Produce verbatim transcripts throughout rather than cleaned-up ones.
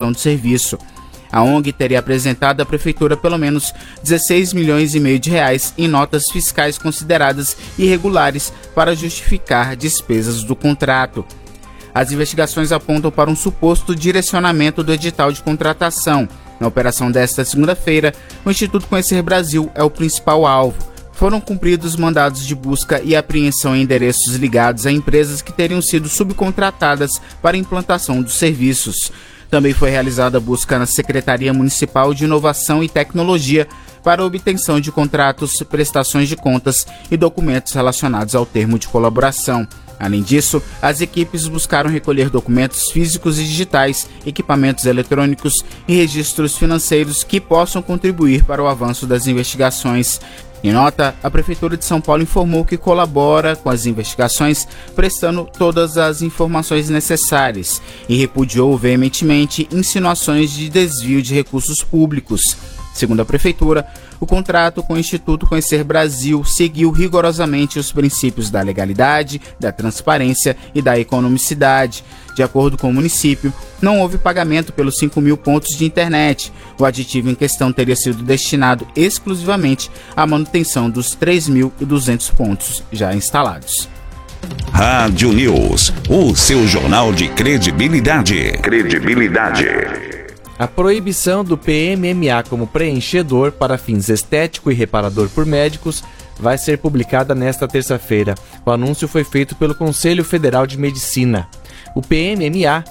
prestação do serviço. A O N G teria apresentado à prefeitura pelo menos dezesseis milhões e meio de reais em notas fiscais consideradas irregulares para justificar despesas do contrato. As investigações apontam para um suposto direcionamento do edital de contratação. Na operação desta segunda-feira, o Instituto Conhecer Brasil é o principal alvo. Foram cumpridos mandados de busca e apreensão em endereços ligados a empresas que teriam sido subcontratadas para a implantação dos serviços. Também foi realizada a busca na Secretaria Municipal de Inovação e Tecnologia para a obtenção de contratos, prestações de contas e documentos relacionados ao termo de colaboração. Além disso, as equipes buscaram recolher documentos físicos e digitais, equipamentos eletrônicos e registros financeiros que possam contribuir para o avanço das investigações. Em nota, a Prefeitura de São Paulo informou que colabora com as investigações, prestando todas as informações necessárias e repudiou veementemente insinuações de desvio de recursos públicos. Segundo a Prefeitura, o contrato com o Instituto Conhecer Brasil seguiu rigorosamente os princípios da legalidade, da transparência e da economicidade. De acordo com o município, não houve pagamento pelos cinco mil pontos de internet. O aditivo em questão teria sido destinado exclusivamente à manutenção dos três mil e duzentos pontos já instalados. Rádio News, o seu jornal de credibilidade. Credibilidade. A proibição do P M M A como preenchedor para fins estético e reparador por médicos vai ser publicada nesta terça-feira. O anúncio foi feito pelo Conselho Federal de Medicina. O P M M A,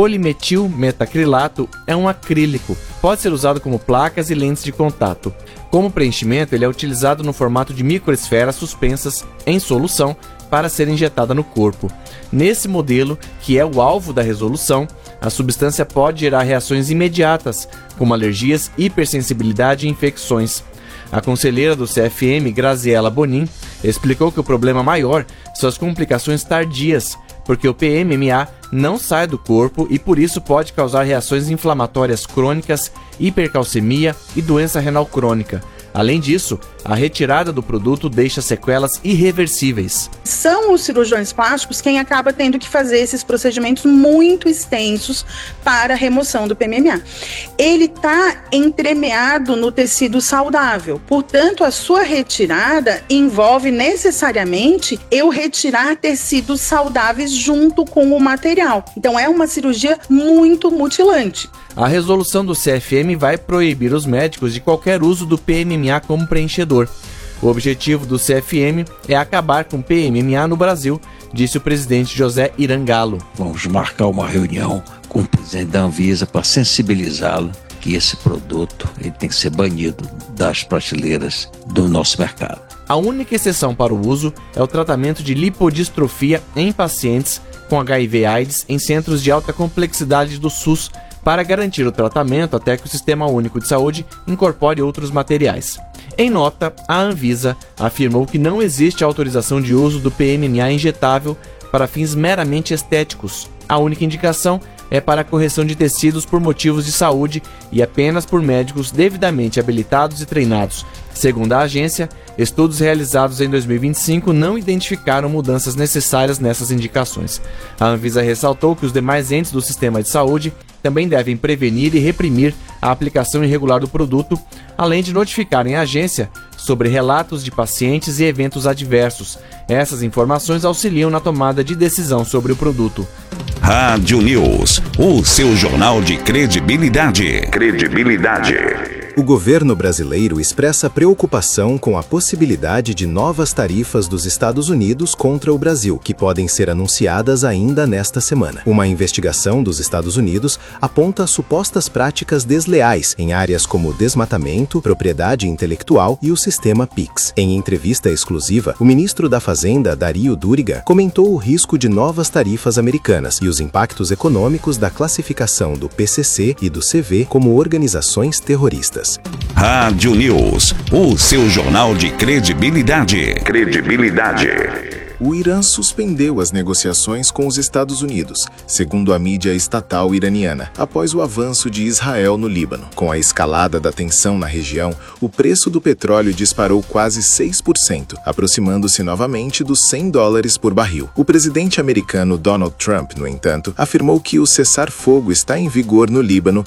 polimetilmetacrilato, é um acrílico. Pode ser usado como placas e lentes de contato. Como preenchimento, ele é utilizado no formato de microesferas suspensas em solução para ser injetada no corpo. Nesse modelo, que é o alvo da resolução, a substância pode gerar reações imediatas, como alergias, hipersensibilidade e infecções. A conselheira do C F M, Graziela Bonin, explicou que o problema maior são as complicações tardias, porque o P M M A não sai do corpo e por isso pode causar reações inflamatórias crônicas, hipercalcemia e doença renal crônica. Além disso, a retirada do produto deixa sequelas irreversíveis. São os cirurgiões plásticos quem acaba tendo que fazer esses procedimentos muito extensos para a remoção do P M M A. Ele está entremeado no tecido saudável, portanto, a sua retirada envolve necessariamente eu retirar tecidos saudáveis junto com o material. Então, é uma cirurgia muito mutilante. A resolução do C F M vai proibir os médicos de qualquer uso do P M M A como preenchedor. O objetivo do C F M é acabar com o P M M A no Brasil, disse o presidente José Irangalo. Vamos marcar uma reunião com o presidente da Anvisa para sensibilizá-lo que esse produto ele tem que ser banido das prateleiras do nosso mercado. A única exceção para o uso é o tratamento de lipodistrofia em pacientes com H I V/AIDS em centros de alta complexidade do SUS, para garantir o tratamento até que o Sistema Único de Saúde incorpore outros materiais. Em nota, a Anvisa afirmou que não existe autorização de uso do P M M A injetável para fins meramente estéticos. A única indicação é para a correção de tecidos por motivos de saúde e apenas por médicos devidamente habilitados e treinados. Segundo a agência, estudos realizados em dois mil e vinte e cinco não identificaram mudanças necessárias nessas indicações. A Anvisa ressaltou que os demais entes do sistema de saúde também devem prevenir e reprimir a aplicação irregular do produto, além de notificarem a agência sobre relatos de pacientes e eventos adversos. Essas informações auxiliam na tomada de decisão sobre o produto. Rádio News, o seu jornal de credibilidade. Credibilidade. O governo brasileiro expressa preocupação com a possibilidade de novas tarifas dos Estados Unidos contra o Brasil, que podem ser anunciadas ainda nesta semana. Uma investigação dos Estados Unidos aponta supostas práticas desleais em áreas como desmatamento, propriedade intelectual e o sistema Pix. Em entrevista exclusiva, o ministro da Fazenda, Dario Duriga, comentou o risco de novas tarifas americanas e os impactos econômicos da classificação do P C C e do C V como organizações terroristas. Rádio News, o seu jornal de credibilidade. Credibilidade. O Irã suspendeu as negociações com os Estados Unidos, segundo a mídia estatal iraniana, após o avanço de Israel no Líbano. Com a escalada da tensão na região, o preço do petróleo disparou quase seis por cento, aproximando-se novamente dos cem dólares por barril. O presidente americano Donald Trump, no entanto, afirmou que o cessar-fogo está em vigor no Líbano